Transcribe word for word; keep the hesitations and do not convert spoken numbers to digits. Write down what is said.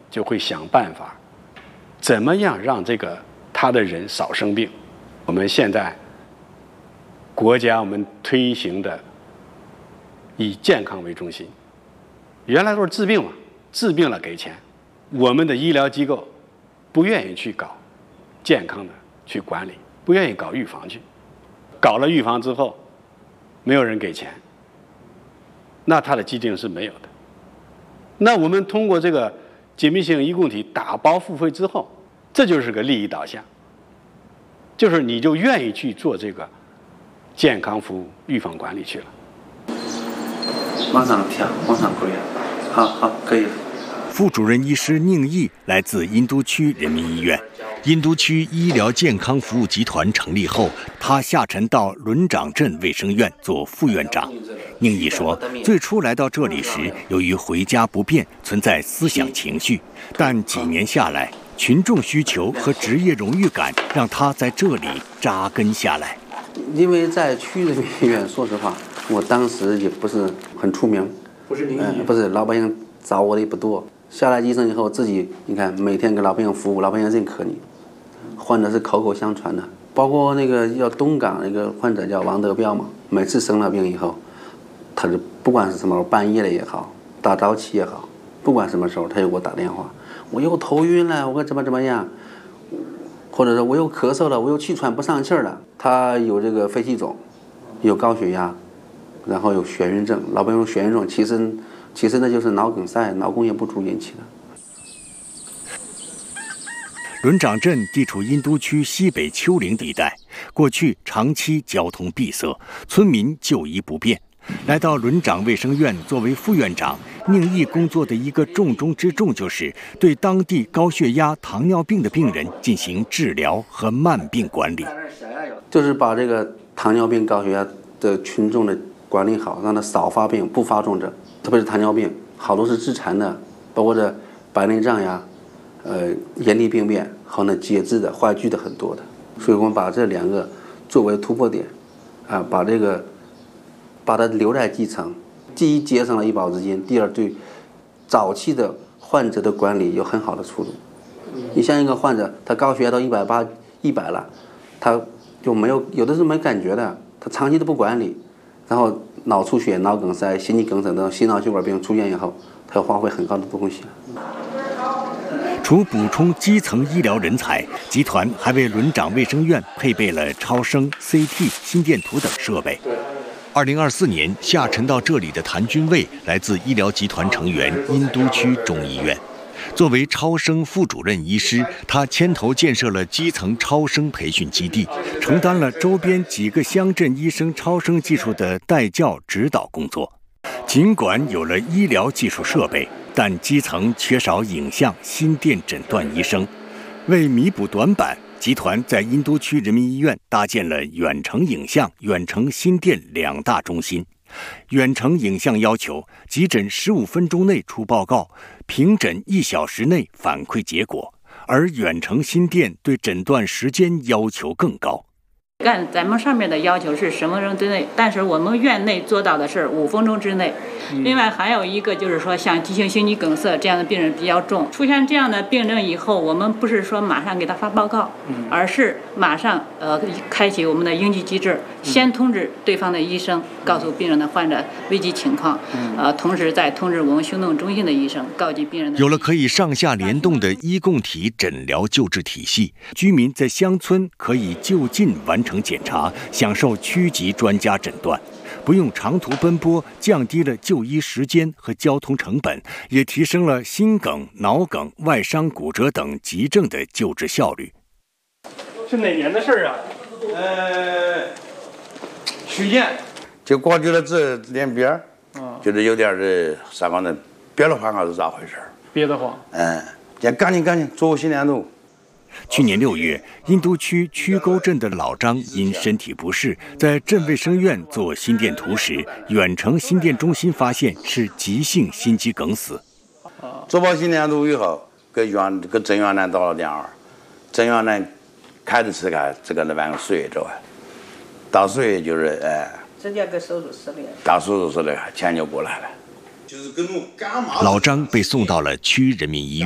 就会想办法，怎么样让这个他的人少生病。我们现在国家我们推行的以健康为中心，原来都是治病嘛，治病了给钱，我们的医疗机构不愿意去搞健康的去管理，不愿意搞预防去，搞了预防之后，没有人给钱，那它的基金是没有的。那我们通过这个紧密性医共体打包付费之后，这就是个利益导向，就是你就愿意去做这个健康服务、预防管理去了。 往上调，往上归啊！好好，可以了。 副主任医师宁毅来自殷都区人民医院。殷都区医疗健康服务集团成立后，他下沉到轮长镇卫生院做副院长。宁毅说，最初来到这里时，由于回家不便，存在思想情绪，但几年下来，群众需求和职业荣誉感让他在这里扎根下来。 因为在区人民医院，说实话，我当时也不是很出名， 不是您、 嗯，不是老百姓找我的也不多。下来医生以后，自己你看每天给老百姓服务，老百姓认可你，患者是口口相传的。包括那个叫东港那个患者叫王德彪嘛，每次生了病以后，他是不管是什么时候，半夜了也好，大早起也好，不管什么时候，他就给我打电话，我又头晕了，我怎么怎么样，或者说我又咳嗽了，我又气喘不上气儿了。他有这个肺气肿，有高血压，然后有眩晕症，老百姓眩晕症其实其实那就是脑梗塞、脑供血不足引起的。 轮长镇地处殷都区西北丘陵地带，过去长期交通闭塞，村民就医不便。来到轮长卫生院作为副院长，宁毅工作的一个重中之重就是对当地高血压、糖尿病的病人进行治疗和慢病管理， 就是把这个糖尿病、高血压的群众的管理好，让他少发病、不发重症。特别是糖尿病，好多是致残的，包括这白内障呀、呃眼底病变和那截肢的、坏疽的很多的。所以我们把这两个作为突破点，啊，把这个把它留在基层，第一节省了医保资金，第二对早期的患者的管理有很好的出路。你像一个患者，他高血压到一百八、一百了，他就没有有的是没感觉的，他长期都不管理，然后脑出血、脑梗塞、心肌梗塞等心脑血管病出现以后，他要花费很高的东西。 除补充基层医疗人才，集团还为轮长卫生院配备了超声、C T、心电图等设备。二零二四年下沉到这里的谭军卫来自医疗集团成员殷都区中医院。作为超声副主任医师，他牵头建设了基层超声培训基地，承担了周边几个乡镇医生超声技术的带教指导工作。尽管有了医疗技术设备，但基层缺少影像、心电诊断医生。为弥补短板，集团在殷都区人民医院搭建了远程影像、远程心电两大中心。远程影像要求急诊十五分钟内出报告，平诊一小时内反馈结果，而远程心电对诊断时间要求更高。 干咱们上面的要求是十分钟之内，但是我们院内做到的是五分钟之内。嗯、另外还有一个就是说，像急性心肌梗塞这样的病人比较重，出现这样的病症以后，我们不是说马上给他发报告，嗯、而是马上呃开启我们的应急机制，先通知对方的医生，告诉病人的患者危急情况，嗯、呃，同时再通知我们行动中心的医生，告诫病人的。 有了可以上下联动的医共体诊疗救治体系，居民在乡村可以就近完成检查，享受区级专家诊断，不用长途奔波，降低了就医时间和交通成本，也提升了心梗、脑梗、外伤、骨折等急症的救治效率。 是哪年的事儿啊？ 呃，去年就光觉得这脸边儿，嗯，觉得有点的啥个呢？憋得慌还是咋回事？ 憋得慌。 嗯，先赶紧赶紧做心电图。 去年六月，殷都区曲沟镇的老张因身体不适，在镇卫生院做心电图时，远程心电中心发现是急性心肌梗死。 做完心电图以后，给院给镇院南打了电话，镇院南开着车开这个那办个水走啊，到水就是哎， 直接给手术室里， 到手术室里钱就过来了。就是跟我干嘛？ 老张被送到了区人民医院。